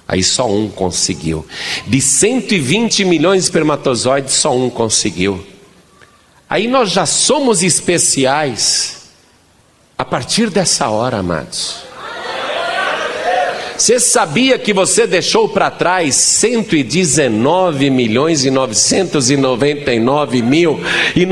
Aí só um conseguiu. De 120 milhões de espermatozoides, só um conseguiu. Aí nós já somos especiais a partir dessa hora, amados. Você sabia que você deixou para trás 119 milhões e 999 mil e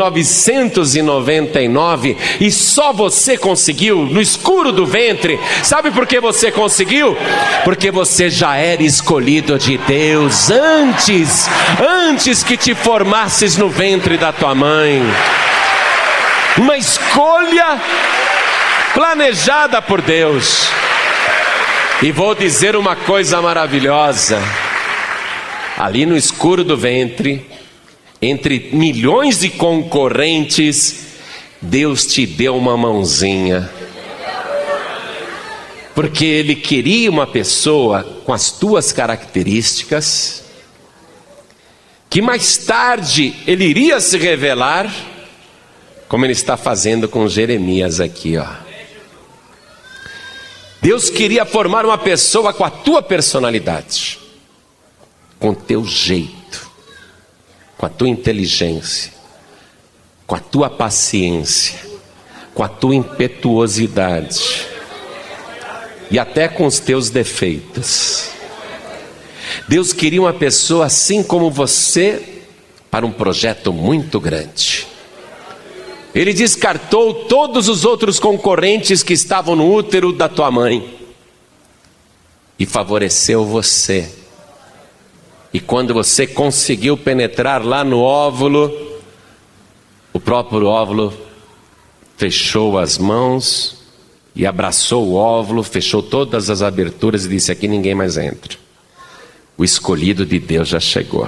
999 e só você conseguiu no escuro do ventre? Sabe por que você conseguiu? Porque você já era escolhido de Deus antes que te formasses no ventre da tua mãe. Uma escolha planejada por Deus. E vou dizer uma coisa maravilhosa: ali no escuro do ventre, entre milhões de concorrentes, Deus te deu uma mãozinha. Porque Ele queria uma pessoa com as tuas características, que mais tarde Ele iria se revelar, como Ele está fazendo com Jeremias aqui, ó. Deus queria formar uma pessoa com a tua personalidade, com o teu jeito, com a tua inteligência, com a tua paciência, com a tua impetuosidade e até com os teus defeitos. Deus queria uma pessoa assim como você para um projeto muito grande. Ele descartou todos os outros concorrentes que estavam no útero da tua mãe e favoreceu você. E quando você conseguiu penetrar lá no óvulo, o próprio óvulo fechou as mãos e abraçou o óvulo, fechou todas as aberturas e disse: aqui ninguém mais entra. O escolhido de Deus já chegou.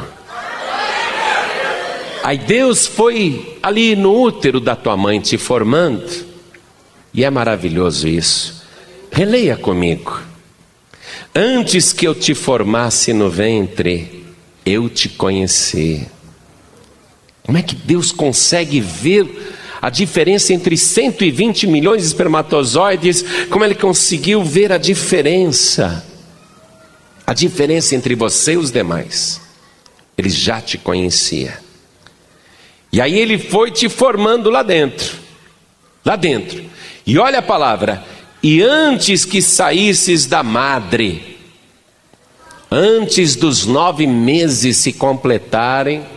Aí Deus foi ali no útero da tua mãe te formando. E é maravilhoso isso. Releia comigo. Antes que eu te formasse no ventre, eu te conheci. Como é que Deus consegue ver a diferença entre 120 milhões de espermatozoides? Como Ele conseguiu ver a diferença? A diferença entre você e os demais. Ele já te conhecia. E aí Ele foi te formando lá dentro. Lá dentro. E olha a palavra: e antes que saísses da madre, antes dos 9 meses se completarem,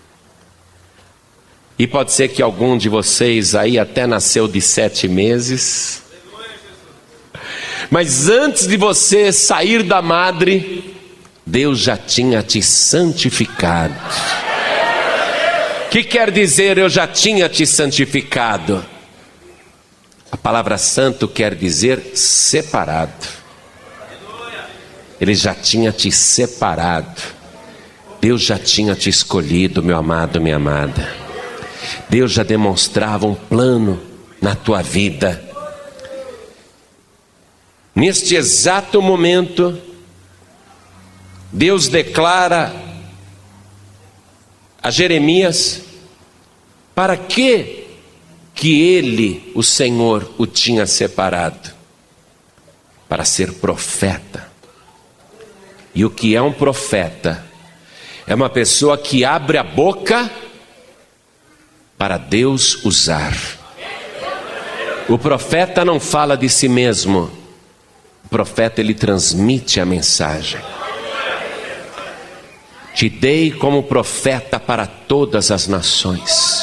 e pode ser que algum de vocês aí até nasceu de 7 meses, mas antes de você sair da madre, Deus já tinha te santificado. O que quer dizer eu já tinha te santificado? A palavra santo quer dizer separado. Ele já tinha te separado. Deus já tinha te escolhido, meu amado, minha amada. Deus já demonstrava um plano na tua vida. Neste exato momento, Deus declara a Jeremias para que ele, o Senhor, o tinha separado. Para ser profeta. E o que é um profeta? É uma pessoa que abre a boca para Deus usar. O profeta não fala de si mesmo. O profeta, ele transmite a mensagem. Te dei como profeta para todas as nações.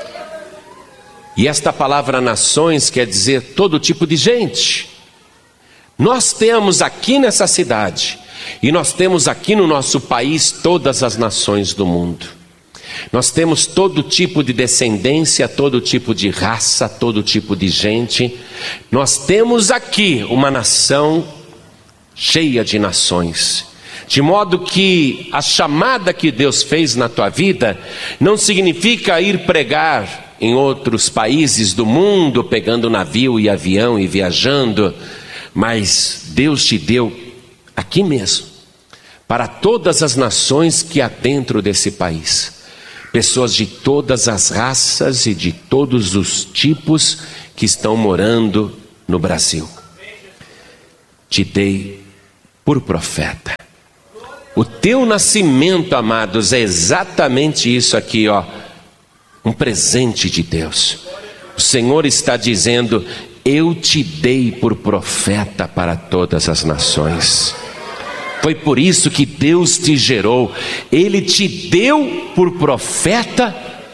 E esta palavra nações quer dizer todo tipo de gente. Nós temos aqui nessa cidade, e nós temos aqui no nosso país todas as nações do mundo. Nós temos todo tipo de descendência, todo tipo de raça, todo tipo de gente. Nós temos aqui uma nação cheia de nações. De modo que a chamada que Deus fez na tua vida não significa ir pregar em outros países do mundo, pegando navio e avião e viajando, mas Deus te deu aqui mesmo, para todas as nações que há dentro desse país. Pessoas de todas as raças e de todos os tipos que estão morando no Brasil. Te dei por profeta. O teu nascimento, amados, é exatamente isso aqui, ó, um presente de Deus. O Senhor está dizendo: eu te dei por profeta para todas as nações. Foi por isso que Deus te gerou. Ele te deu por profeta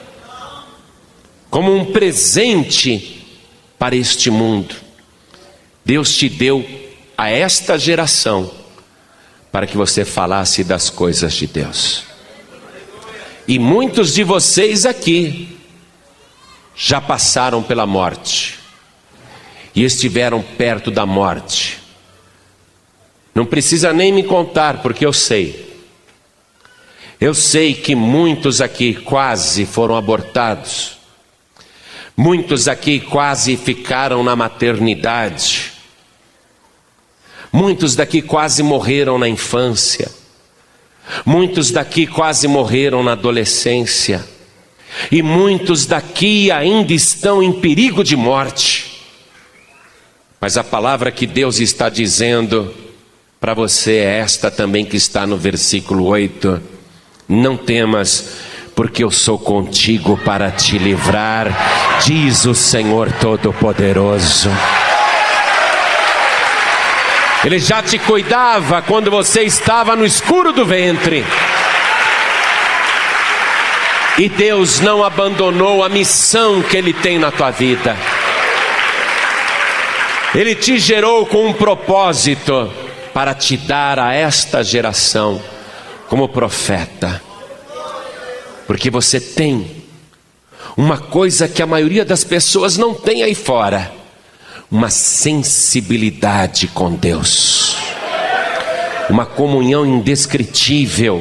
como um presente para este mundo. Deus te deu a esta geração para que você falasse das coisas de Deus. E muitos de vocês aqui já passaram pela morte e estiveram perto da morte. Não precisa nem me contar, porque eu sei. Eu sei que muitos aqui quase foram abortados. Muitos aqui quase ficaram na maternidade. Muitos daqui quase morreram na infância. Muitos daqui quase morreram na adolescência. E muitos daqui ainda estão em perigo de morte. Mas a palavra que Deus está dizendo para você é esta também, que está no versículo 8. Não temas, porque eu sou contigo para te livrar, diz o Senhor Todo-Poderoso. Ele já te cuidava quando você estava no escuro do ventre. E Deus não abandonou a missão que Ele tem na tua vida. Ele te gerou com um propósito, para te dar a esta geração como profeta. Porque você tem uma coisa que a maioria das pessoas não tem aí fora: uma sensibilidade com Deus, uma comunhão indescritível,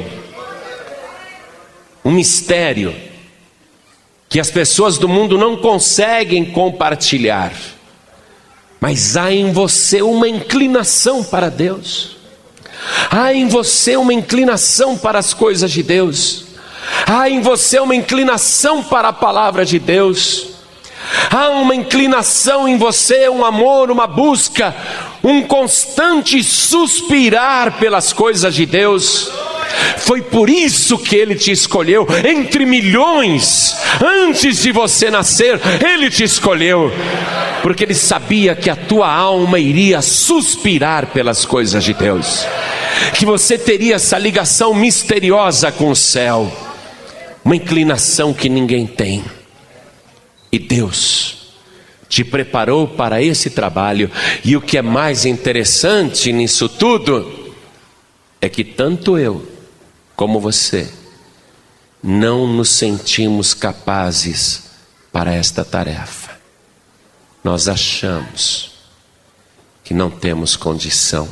um mistério que as pessoas do mundo não conseguem compartilhar. Mas há em você uma inclinação para Deus. Há em você uma inclinação para as coisas de Deus. Há em você uma inclinação para a palavra de Deus. Há uma inclinação em você, um amor, uma busca, um constante suspirar pelas coisas de Deus. Foi por isso que Ele te escolheu entre milhões. Antes de você nascer, Ele te escolheu, porque Ele sabia que a tua alma iria suspirar pelas coisas de Deus, que você teria essa ligação misteriosa com o céu, uma inclinação que ninguém tem. E Deus te preparou para esse trabalho. E o que é mais interessante nisso tudo é que tanto eu como você não nos sentimos capazes para esta tarefa. Nós achamos que não temos condição.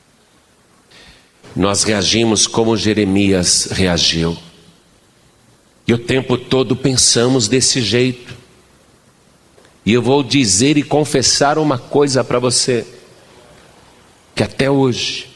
Nós reagimos como Jeremias reagiu. E o tempo todo pensamos desse jeito. E eu vou dizer e confessar uma coisa para você, que até hoje,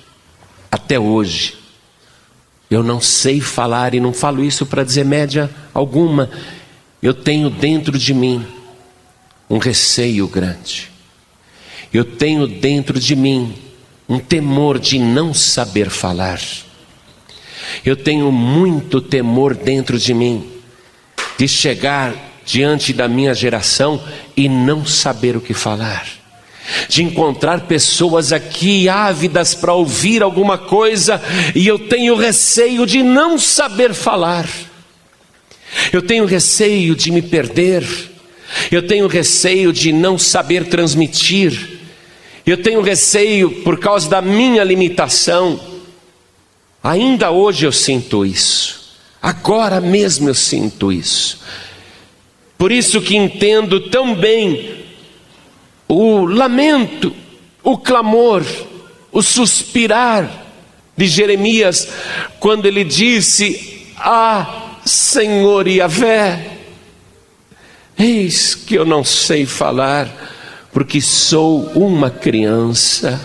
eu não sei falar, e não falo isso para dizer média alguma. Eu tenho dentro de mim um receio grande. Eu tenho dentro de mim um temor de não saber falar. Eu tenho muito temor dentro de mim de chegar diante da minha geração e não saber o que falar. De encontrar pessoas aqui ávidas para ouvir alguma coisa e eu tenho receio de não saber falar. Eu tenho receio de me perder. Eu tenho receio de não saber transmitir. Eu tenho receio por causa da minha limitação. Ainda hoje eu sinto isso. Agora mesmo eu sinto isso. Por isso que entendo tão bem o lamento, o clamor, o suspirar de Jeremias, quando ele disse: ah, Senhor Yahvé, eis que eu não sei falar, porque sou uma criança.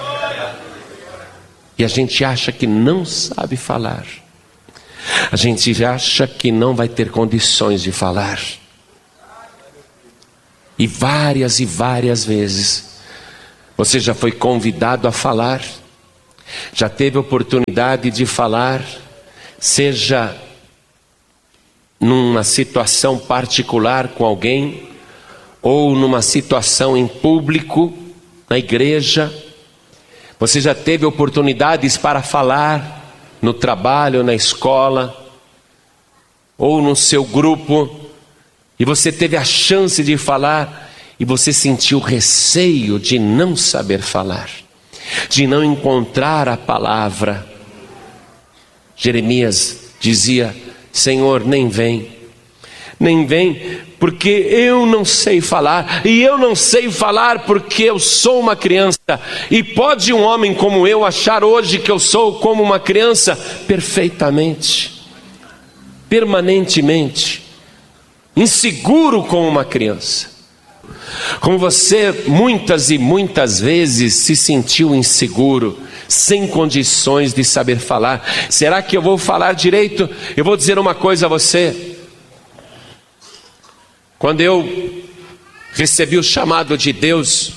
E a gente acha que não sabe falar. A gente acha que não vai ter condições de falar. E várias vezes você já foi convidado a falar, Já teve oportunidade de falar, seja numa situação particular com alguém, ou numa situação em público, na igreja? Você já teve oportunidades para falar no trabalho, na escola, ou no seu grupo, e você teve a chance de falar, e você sentiu receio de não saber falar, de não encontrar a palavra. Jeremias dizia: Senhor, nem vem, porque eu não sei falar, e eu não sei falar porque eu sou uma criança. E pode um homem como eu achar hoje que eu sou como uma criança? Perfeitamente, permanentemente, inseguro como uma criança. Como você muitas e muitas vezes se sentiu inseguro, sem condições de saber falar. Será que eu vou falar direito? Eu vou dizer uma coisa a você. Quando eu recebi o chamado de Deus,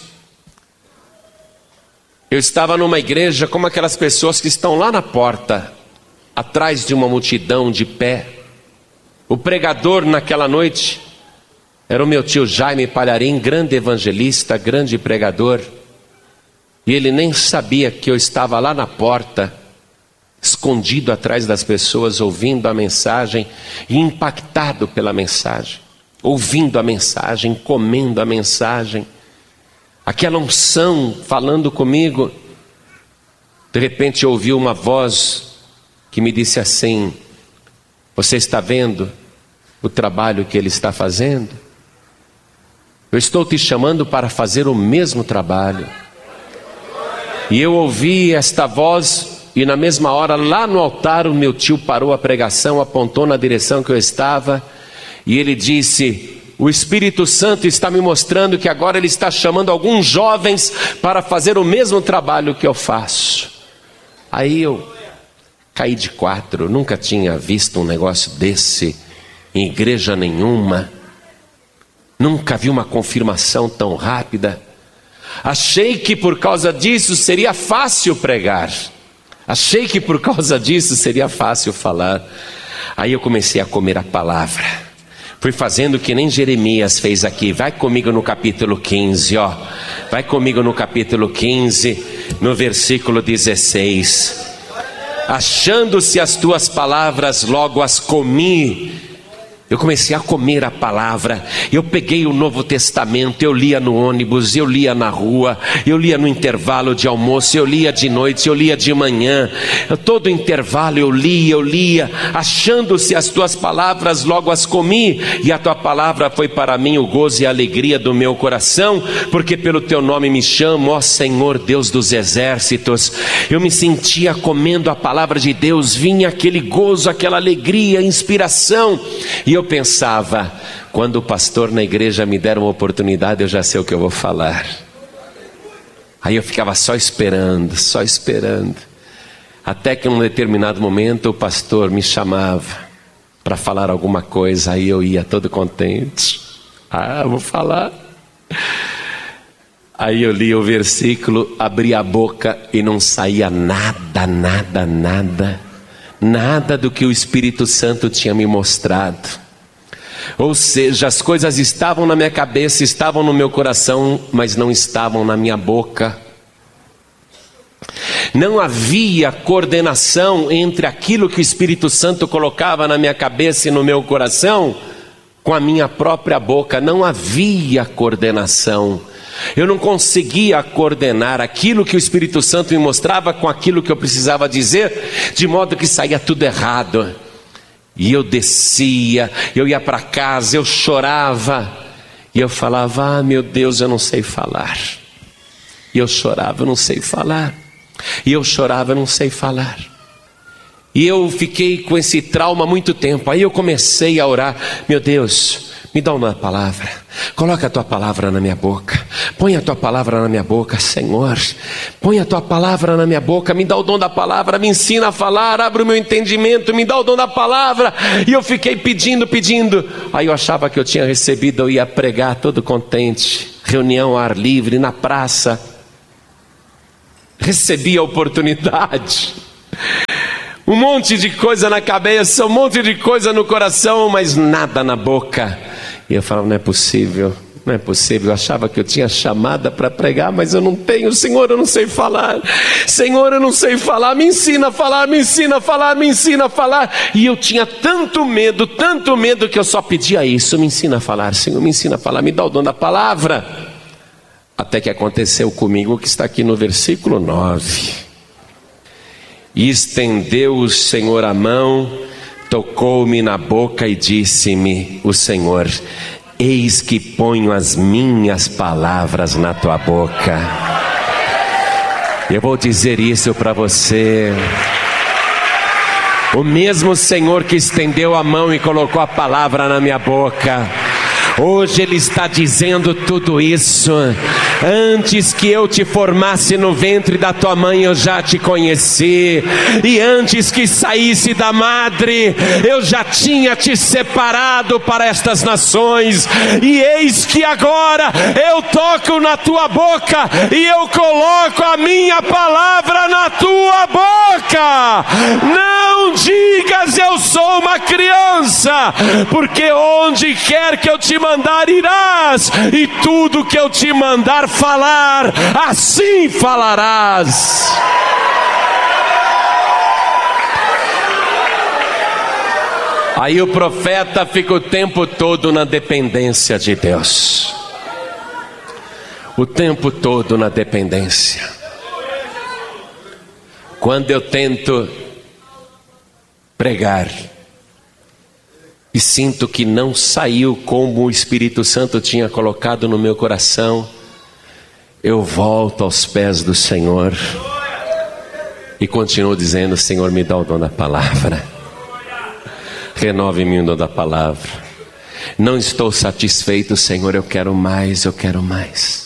eu estava numa igreja como aquelas pessoas que estão lá na porta, atrás de uma multidão de pé. O pregador naquela noite era o meu tio Jaime Palharim, grande evangelista, grande pregador. E ele nem sabia que eu estava lá na porta, escondido atrás das pessoas, ouvindo a mensagem e impactado pela mensagem, ouvindo a mensagem, comendo a mensagem, aquela unção falando comigo. De repente eu ouvi uma voz que me disse assim: você está vendo o trabalho que ele está fazendo? Eu estou te chamando para fazer o mesmo trabalho. E eu ouvi esta voz, e na mesma hora, lá no altar, o meu tio parou a pregação, apontou na direção que eu estava, e ele disse: o Espírito Santo está me mostrando que agora ele está chamando alguns jovens para fazer o mesmo trabalho que eu faço. Aí eu caí de quatro, nunca tinha visto um negócio desse em igreja nenhuma, nunca vi uma confirmação tão rápida. Achei que por causa disso seria fácil pregar, achei que por causa disso seria fácil falar. Aí eu comecei a comer a palavra, fui fazendo que nem Jeremias fez aqui. Vai comigo no capítulo 15, ó. Vai comigo no capítulo 15, no versículo 16. Achando-se as tuas palavras, logo as comi. Eu comecei a comer a palavra. Eu peguei o Novo Testamento, eu lia no ônibus, eu lia na rua, eu lia no intervalo de almoço, eu lia de noite, eu lia de manhã. Todo intervalo eu lia. Achando-se as tuas palavras, logo as comi. E a tua palavra foi para mim o gozo e a alegria do meu coração, porque pelo teu nome me chamo, ó Senhor Deus dos exércitos. Eu me sentia comendo a palavra de Deus, vinha aquele gozo, aquela alegria, inspiração. E eu pensava: quando o pastor na igreja me der uma oportunidade, eu já sei o que eu vou falar. Aí eu ficava só esperando, até que em um determinado momento o pastor me chamava para falar alguma coisa. Aí eu ia todo contente: eu vou falar. Aí eu li o versículo, abri a boca e não saía nada do que o Espírito Santo tinha me mostrado. Ou seja, as coisas estavam na minha cabeça, estavam no meu coração, mas não estavam na minha boca. Não havia coordenação entre aquilo que o Espírito Santo colocava na minha cabeça e no meu coração com a minha própria boca. Não havia coordenação. Eu não conseguia coordenar aquilo que o Espírito Santo me mostrava com aquilo que eu precisava dizer, de modo que saía tudo errado. E eu descia, eu ia para casa, eu chorava, e eu falava: meu Deus, eu não sei falar. E eu chorava: eu não sei falar. E eu chorava: eu não sei falar. E eu fiquei com esse trauma há muito tempo. Aí eu comecei a orar: meu Deus, me dá uma palavra, coloca a tua palavra na minha boca, põe a tua palavra na minha boca, Senhor, põe a tua palavra na minha boca, me dá o dom da palavra, me ensina a falar, abre o meu entendimento, me dá o dom da palavra. E eu fiquei pedindo, aí eu achava que eu tinha recebido, eu ia pregar todo contente, reunião ao ar livre, na praça. recebi a oportunidade. Um monte de coisa na cabeça, um monte de coisa no coração, mas nada na boca. E eu falava, não é possível. Não é possível, eu achava que eu tinha chamada para pregar, mas eu não tenho. Senhor, eu não sei falar. Senhor, eu não sei falar. Me ensina a falar, me ensina a falar, me ensina a falar. E eu tinha tanto medo que eu só pedia isso. Me ensina a falar, Senhor, me ensina a falar, me dá o dom da palavra. Até que aconteceu comigo o que está aqui no versículo 9. E estendeu o Senhor a mão, tocou-me na boca e disse-me o Senhor: eis que ponho as minhas palavras na tua boca. Eu vou dizer isso para você. O mesmo Senhor que estendeu a mão e colocou a palavra na minha boca, hoje Ele está dizendo tudo isso. Antes que eu te formasse no ventre da tua mãe, eu já te conheci. E antes que saísse da madre, eu já tinha te separado para estas nações. E eis que agora eu toco na tua boca e eu coloco a minha palavra na tua boca. Não digas eu sou uma criança, porque onde quer que eu te mandar irás, e tudo que eu te mandar falar, assim falarás. Aí o profeta fica o tempo todo na dependência de Deus. O tempo todo na dependência. Quando eu tento pregar e sinto que não saiu como o Espírito Santo tinha colocado no meu coração, eu volto aos pés do Senhor e continuo dizendo: Senhor, me dá o dom da palavra, renove em mim o dom da palavra. Não estou satisfeito, Senhor, eu quero mais, eu quero mais.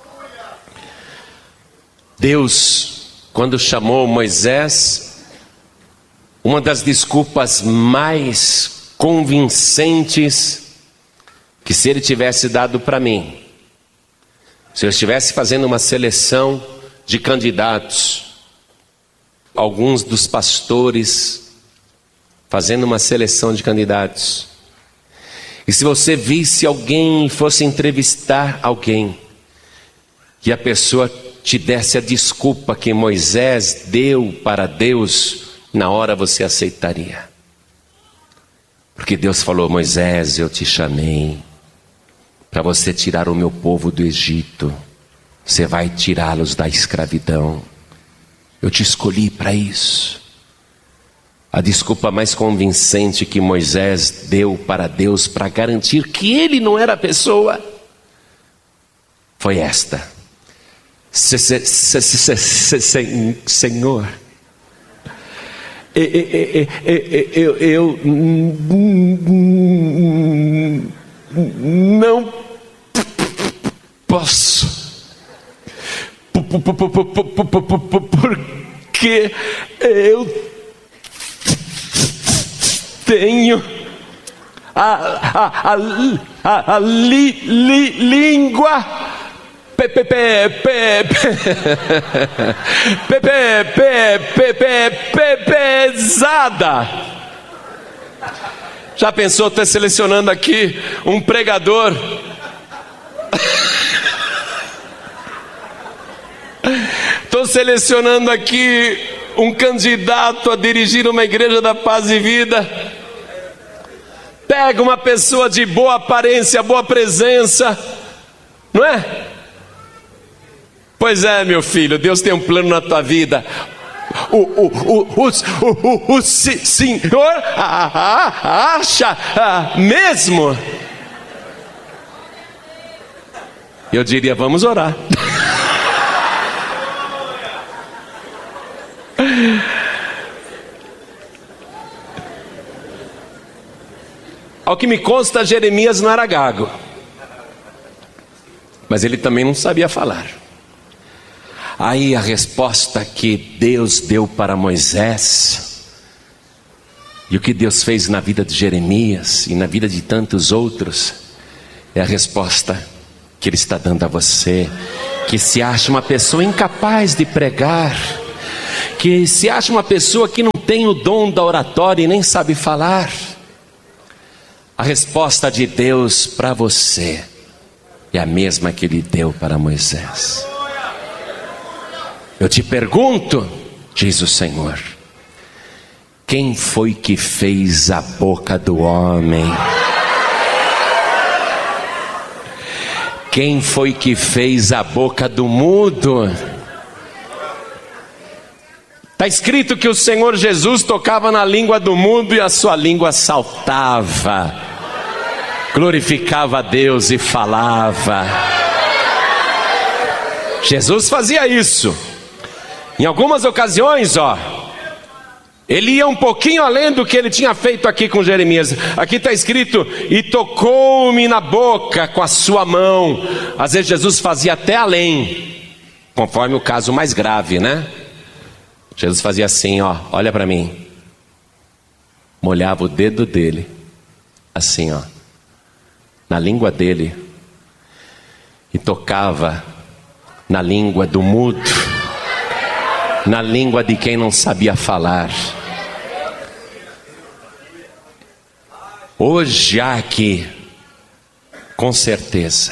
Deus, quando chamou Moisés, uma das desculpas mais convincentes que se ele tivesse dado para mim, se eu estivesse fazendo uma seleção de candidatos, alguns dos pastores fazendo uma seleção de candidatos, e se você visse alguém e fosse entrevistar alguém, e a pessoa te desse a desculpa que Moisés deu para Deus, na hora você aceitaria. Porque Deus falou: Moisés, eu te chamei para você tirar o meu povo do Egito. Você vai tirá-los da escravidão. Eu te escolhi para isso. A desculpa mais convincente que Moisés deu para Deus para garantir que ele não era a pessoa foi esta: Senhor, eu não posso, porque eu tenho a língua pesada. Já pensou, estou selecionando aqui um pregador? Estou selecionando aqui um candidato a dirigir uma igreja da paz e vida. Pega uma pessoa de boa aparência, boa presença, não é? Pois é, meu filho, Deus tem um plano na tua vida. O Senhor acha mesmo? Eu diria: vamos orar. Ao que me consta, Jeremias não era gago, mas ele também não sabia falar. Aí a resposta que Deus deu para Moisés, e o que Deus fez na vida de Jeremias e na vida de tantos outros, é a resposta que Ele está dando a você, que se acha uma pessoa incapaz de pregar, que se acha uma pessoa que não tem o dom da oratória e nem sabe falar. A resposta de Deus para você é a mesma que Ele deu para Moisés. Eu te pergunto, diz o Senhor, quem foi que fez a boca do homem? Quem foi que fez a boca do mudo? Está escrito que o Senhor Jesus tocava na língua do mundo e a sua língua saltava, glorificava a Deus e falava. Jesus fazia isso. Em algumas ocasiões, ele ia um pouquinho além do que ele tinha feito aqui com Jeremias. Aqui está escrito, e tocou-me na boca com a sua mão. Às vezes Jesus fazia até além, conforme o caso mais grave, né? Jesus fazia assim, olha para mim. Molhava o dedo dele, assim, na língua dele, e tocava na língua do mudo, na língua de quem não sabia falar. Hoje há aqui, com certeza,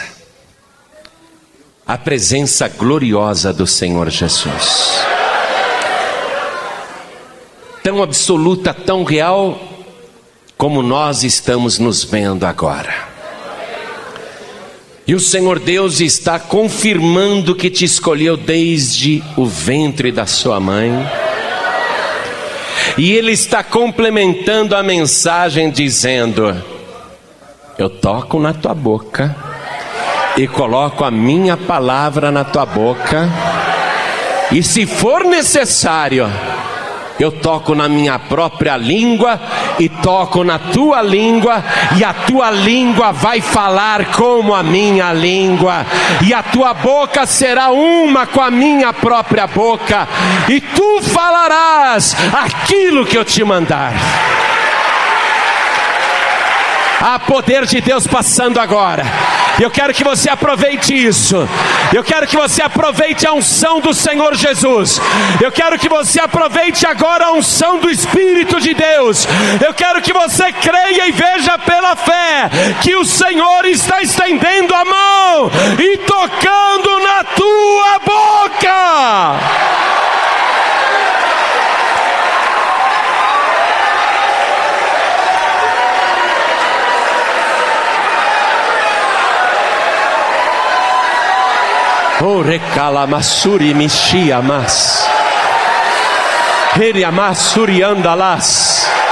a presença gloriosa do Senhor Jesus. Tão absoluta, tão real, como nós estamos nos vendo agora. E o Senhor Deus está confirmando que te escolheu desde o ventre da sua mãe. E Ele está complementando a mensagem dizendo, eu toco na tua boca e coloco a minha palavra na tua boca. E se for necessário, eu toco na minha própria língua e toco na tua língua, e a tua língua vai falar como a minha língua, e a tua boca será uma com a minha própria boca, e tu falarás aquilo que eu te mandar. Há poder de Deus passando agora. Eu quero que você aproveite isso. Eu quero que você aproveite a unção do Senhor Jesus. Eu quero que você aproveite agora a unção do Espírito de Deus. Eu quero que você creia e veja pela fé que o Senhor está estendendo a mão e tocando na tua boca. O recalamasuri mixiamas, heriamassuri andalas.